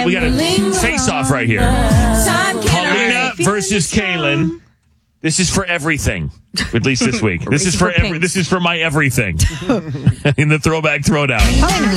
a face-off right here. Paulina versus Kaylin. This is for everything, at least this week. This is for my everything in the Throwback Throwdown.